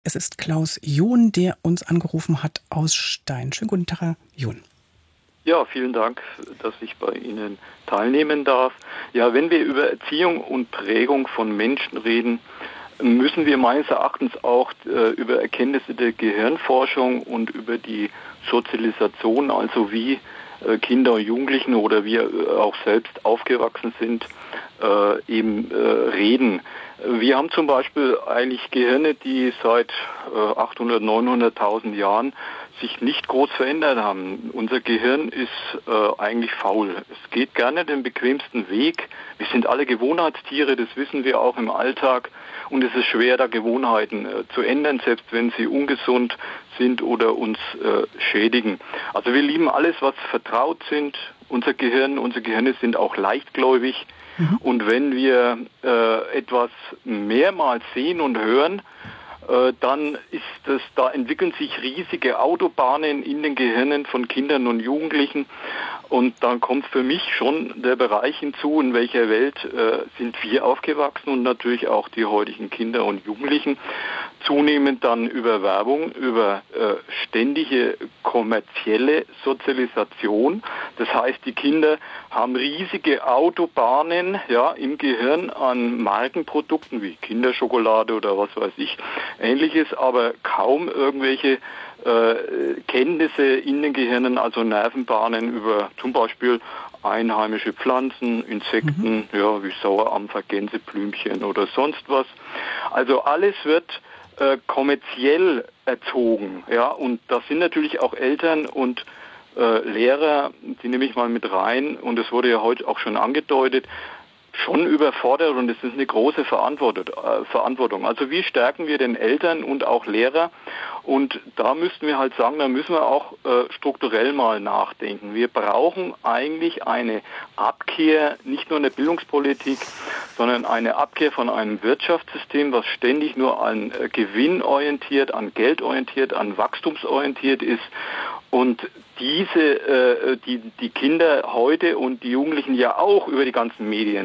Es ist Klaus John, der uns angerufen hat aus Stein. Schönen guten Tag, Herr John. Ja, vielen Dank, dass ich bei Ihnen teilnehmen darf. Ja, wenn wir über Erziehung und Prägung von Menschen reden, müssen wir meines Erachtens auch über Erkenntnisse der Gehirnforschung und über die Sozialisation, also wie Kinder und Jugendlichen oder wir auch selbst aufgewachsen sind, reden. Wir haben zum Beispiel eigentlich Gehirne, die seit 800.000, 900.000 Jahren sich nicht groß verändert haben. Unser Gehirn ist eigentlich faul. Es geht gerne den bequemsten Weg. Wir sind alle Gewohnheitstiere, das wissen wir auch im Alltag. Und es ist schwer, da Gewohnheiten zu ändern, selbst wenn sie ungesund sind oder uns schädigen. Also wir lieben alles, was vertraut sind. Unsere Gehirne sind auch leichtgläubig. Und wenn wir etwas mehrmals sehen und hören, dann da entwickeln sich riesige Autobahnen in den Gehirnen von Kindern und Jugendlichen. Und dann kommt für mich schon der Bereich hinzu, in welcher Welt sind wir aufgewachsen und natürlich auch die heutigen Kinder und Jugendlichen. Zunehmend dann über Werbung, über ständige kommerzielle Sozialisation. Das heißt, die Kinder haben riesige Autobahnen im Gehirn an Markenprodukten wie Kinderschokolade oder was weiß ich, Ähnliches, aber kaum irgendwelche Kenntnisse in den Gehirnen, also Nervenbahnen über zum Beispiel einheimische Pflanzen, Insekten, wie Sauerampfer, Gänseblümchen oder sonst was. Also alles wird kommerziell erzogen, und da sind natürlich auch Eltern und Lehrer, die nehme ich mal mit rein, und das wurde ja heute auch schon angedeutet, schon überfordert, und es ist eine große Verantwortung. Also wie stärken wir den Eltern und auch Lehrer? Und da müssten wir halt sagen, da müssen wir auch strukturell mal nachdenken. Wir brauchen eigentlich eine Abkehr, nicht nur in der Bildungspolitik, sondern eine Abkehr von einem Wirtschaftssystem, was ständig nur an Gewinn orientiert, an Geld orientiert, an wachstumsorientiert ist. Und die Kinder heute und die Jugendlichen ja auch über die ganzen Medien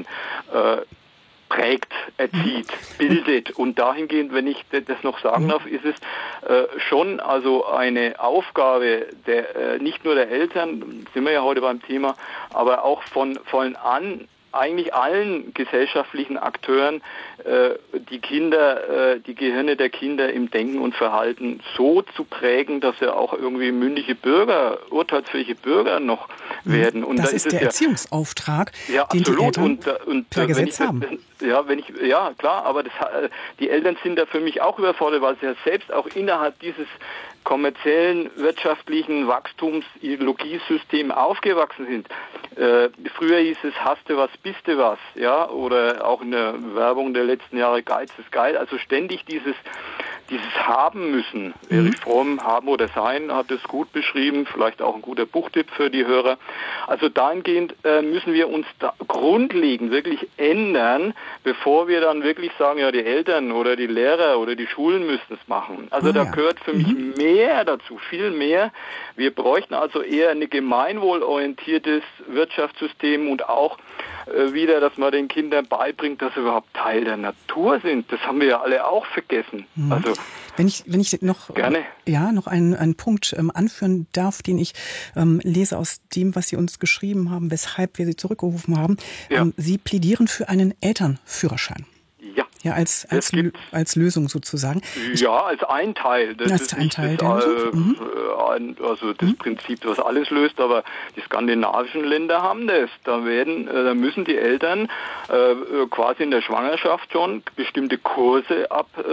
prägt, erzieht, bildet. Und dahingehend, wenn ich das noch sagen darf, ist es schon also eine Aufgabe nicht nur der Eltern, sind wir ja heute beim Thema, aber auch von eigentlich allen gesellschaftlichen Akteuren, die Gehirne der Kinder im Denken und Verhalten so zu prägen, dass sie auch irgendwie mündige Bürger, urteilsfähige Bürger noch werden. Und das ist der Erziehungsauftrag, den die Eltern per Gesetz haben. Klar, aber die Eltern sind da für mich auch überfordert, weil sie ja selbst auch innerhalb dieses kommerziellen, wirtschaftlichen Wachstumsideologiesystem aufgewachsen sind. Früher hieß es, hast du was, bist du was, oder auch in der Werbung der letzten Jahre, Geiz ist geil. Also ständig dieses Haben müssen. Erich Fromm, Haben oder Sein, hat es gut beschrieben, vielleicht auch ein guter Buchtipp für die Hörer. Also dahingehend müssen wir uns da grundlegend wirklich ändern, bevor wir dann wirklich sagen, die Eltern oder die Lehrer oder die Schulen müssen es machen. Also da gehört für mich mehr dazu, viel mehr. Wir bräuchten also eher ein gemeinwohlorientiertes Wirtschaftssystem und auch wieder, dass man den Kindern beibringt, dass sie überhaupt Teil der Natur sind. Das haben wir ja alle auch vergessen. Also wenn ich noch gerne. Noch einen Punkt anführen darf, den ich lese aus dem, was Sie uns geschrieben haben, weshalb wir Sie zurückgerufen haben. Sie plädieren für einen Elternführerschein. Ja, als Lösung sozusagen. Als ein Teil. Das ist ein Teil der Lösung. Also das Prinzip, was alles löst, aber die skandinavischen Länder haben das. Da müssen die Eltern quasi in der Schwangerschaft schon bestimmte Kurse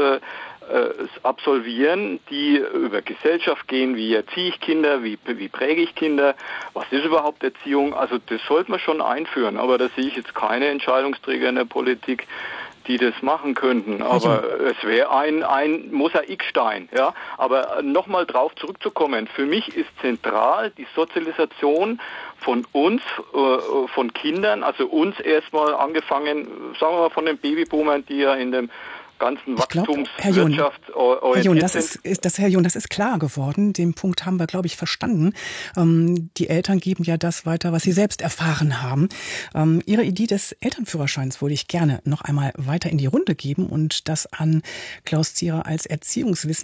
absolvieren, die über Gesellschaft gehen, wie erziehe ich Kinder, wie präge ich Kinder, was ist überhaupt Erziehung, also das sollte man schon einführen, aber da sehe ich jetzt keine Entscheidungsträger in der Politik, die das machen könnten, aber es wäre ein Mosaikstein, aber nochmal drauf zurückzukommen, für mich ist zentral die Sozialisation von uns, von Kindern, also uns erstmal angefangen, sagen wir mal von den Babyboomern, die ja in dem ganzen Wachstumswirtschaft orientiert sind. Herr John, das ist klar geworden. Den Punkt haben wir, glaube ich, verstanden. Die Eltern geben ja das weiter, was sie selbst erfahren haben. Ihre Idee des Elternführerscheins würde ich gerne noch einmal weiter in die Runde geben und das an Klaus Zierer als Erziehungswissenschaftler